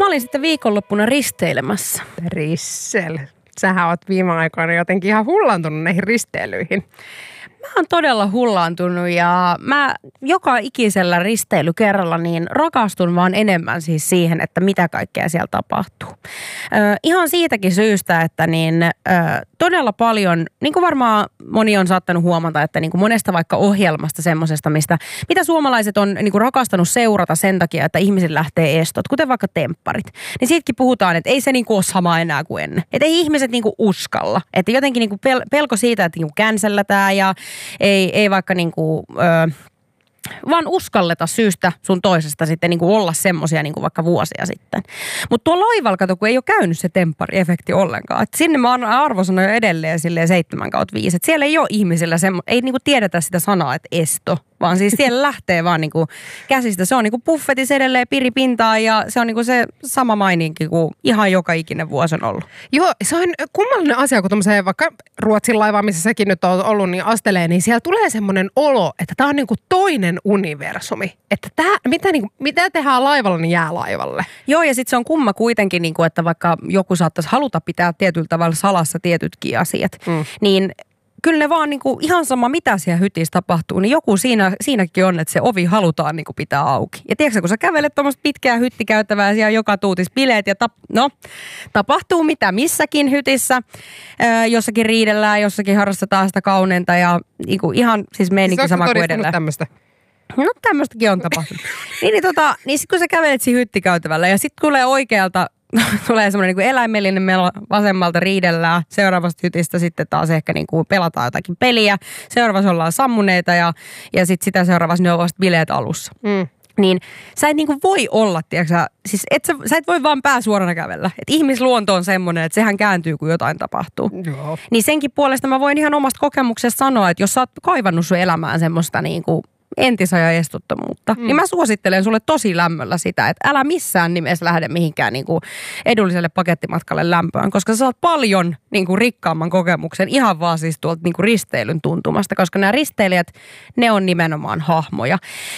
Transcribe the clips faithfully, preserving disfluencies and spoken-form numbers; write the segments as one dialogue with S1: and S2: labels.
S1: mä olin sitten viikonloppuna risteilemässä.
S2: Rissel. Sähän oot viime aikoina jotenkin ihan hullantunut näihin risteilyihin.
S1: Mä oon todella hullaantunut ja mä joka ikisellä risteilykerralla niin rakastun vaan enemmän siis siihen, että mitä kaikkea siellä tapahtuu. Ö, ihan siitäkin syystä, että niin, ö, todella paljon, niin kuin varmaan moni on saattanut huomata, että niin kuin monesta vaikka ohjelmasta semmosesta, mistä, mitä suomalaiset on niin kuin rakastanut seurata sen takia, että ihmisille lähtee estot, kuten vaikka tempparit. Niin siitäkin puhutaan, että ei se niin kuin ole sama enää kuin ennen. Että ei ihmiset niin kuin uskalla. Että jotenkin niin kuin pel- pelko siitä, että niin kuin cancellätään ja Ei, ei vaikka niinku, ö, vaan uskalleta syystä sun toisesta sitten niinku olla semmosia niinku vaikka vuosia sitten. Mutta tuo laivalla, kato, kun ei ole käynyt se temppariefekti ollenkaan. Et sinne mä annan arvosanoja edelleen silleen seitsemän kautta viisi. Et siellä ei ole ihmisillä, semmo, ei niinku tiedetä sitä sanaa, että esto. Vaan siis siellä lähtee vaan niinku käsistä. Se on niinku buffetis edelleen piripintaan ja se on niinku se sama maininki kuin ihan joka ikinen vuosi on ollut.
S2: Joo, se on kummallinen asia, kun tommoseen vaikka Ruotsin laivaan, missä sekin nyt on ollut, niin astelee, niin siellä tulee semmoinen olo, että tää on niinku toinen universumi. Että tää, mitä, niinku, mitä tehdään laivalla, niin jää laivalle.
S1: Joo, ja sitten se on kumma kuitenkin, niinku, että vaikka joku saattaisi haluta pitää tietyllä tavalla salassa tietytkin asiat, mm. niin kyllä ne vaan niinku, ihan sama mitä siellä hytissä tapahtuu, niin joku siinä, siinäkin on, että se ovi halutaan niinku, pitää auki. Ja tiedätkö, kun sä kävelet tuommoista pitkää hyttikäyttävää ja siellä joka tuutis bileet ja tap, no, tapahtuu mitä missäkin hytissä. Öö, jossakin riidellään, jossakin harrastetaan sitä kauneinta ja niinku, ihan siis meininki sama kuin edelleen.
S2: Tämmöistä?
S1: No tämmöistäkin on tapahtunut. niin, niin, tota, niin sit kun sä kävelet siinä hyttikäytävällä ja sit tulee oikealta tulee semmoinen niin eläimellinen melo, vasemmalta riidellään, seuraavasta hytistä sitten taas ehkä niin kuin pelataan jotakin peliä, seuraavassa ollaan sammuneita ja, ja sitten sitä seuraavassa ne on vasta bileet alussa. Mm. Niin sä et niinku voi olla, tiiäksä, siis et sä, sä et voi vaan pääsuorana kävellä. Et ihmisluonto on semmoinen, että sehän kääntyy, kun jotain tapahtuu. Joo. Niin senkin puolesta mä voin ihan omasta kokemuksesta sanoa, että jos sä oot kaivannut sun elämään semmoista niinku entisajan estottomuutta, mm. niin mä suosittelen sulle tosi lämmöllä sitä, että älä missään nimessä lähde mihinkään niinku edulliselle pakettimatkalle lämpöön, koska sä saat paljon niinku rikkaamman kokemuksen ihan vaan siis tuolta niinku risteilyn tuntumasta, koska nämä risteilijät, ne on nimenomaan hahmoja.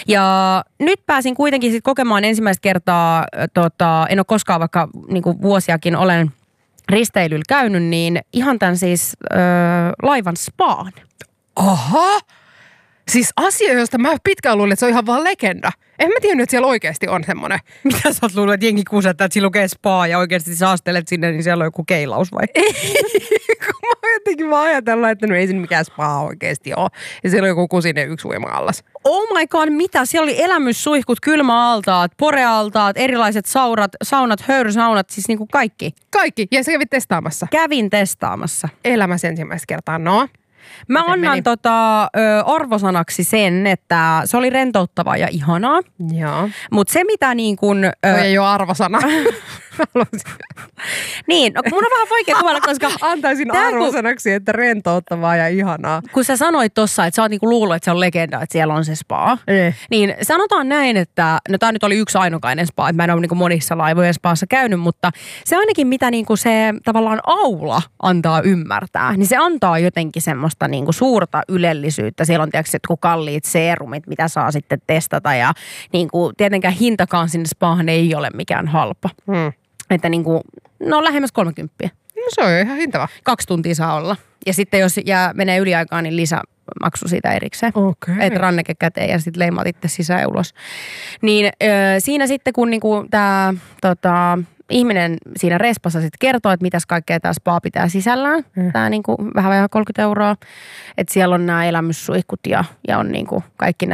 S1: Ja nyt pääsin kuitenkin sit kokemaan ensimmäistä kertaa, tota, en ole koskaan vaikka niinku vuosiakin olen risteilyllä käynyt, niin ihan tämän siis ö, laivan spaan.
S2: Aha! Siis asia, josta mä pitkään luulin, että se on ihan vaan legenda. En mä tiennyt, että siellä oikeasti on semmoinen.
S1: Mitä sä oot luullut, että jengi kusettaa, että siinä lukee spa ja oikeasti sä astelet sinne, niin siellä on joku keilaus vai?
S2: Ei, kun mä jotenkin vaan ajatellaan, että no ei siinä mikään spa oikeasti ole. Ja siellä on joku kusinen yksi uima-allas.
S1: Oh my god, mitä? Siellä oli elämyssuihkut, kylmäaltaat, porealtaat, erilaiset saurat, saunat, höyrysaunat, siis niinku kaikki.
S2: Kaikki, ja sä kävit testaamassa?
S1: Kävin testaamassa.
S2: Elämässä ensimmäistä kertaa, no.
S1: Mä Miten annan tota, ö, arvosanaksi sen, että se oli rentouttavaa ja ihanaa.
S2: Joo.
S1: Mutta se mitä niin kuin...
S2: Ö... ei ole arvosana.
S1: niin, no mun on vähän vaikea kuvata, koska...
S2: Antaisin Tää, arvosanaksi, että rentouttavaa ja ihanaa.
S1: Kun sä sanoit tossa, että sä oot niinku luullut, että se on legenda, että siellä on se spa. Eh. Niin sanotaan näin, että... No tää nyt oli yksi ainokainen spa, että mä en ole niinku monissa laivojen spaassa käynyt, mutta se ainakin mitä niinku se tavallaan aula antaa ymmärtää, niin se antaa jotenkin semmoista niinku suurta ylellisyyttä. Siellä on tietysti jotkut kalliit seerumit, mitä saa sitten testata ja niinku, tietenkään hintakaan sinne spaahan ei ole mikään halpa. Hmm. Että niinku, no lähemmäs kolmekymppiä.
S2: No se on ihan hintava.
S1: Kaksi tuntia saa olla. Ja sitten jos jää, menee yliaikaan, niin lisämaksu siitä erikseen.
S2: Okay.
S1: Että ranneke käteen ja sitten leimaat itse sisään ja ulos. Niin ö, siinä sitten kun niinku tämä tota, ihminen siinä respassa sitten kertoo, että mitäs kaikkea tämä spa pitää sisällään. Hmm. Tämä niinku vähän vähän kolmekymmentä euroa. Että siellä on nämä elämyssuihkut ja, ja on niinku kaikki nämä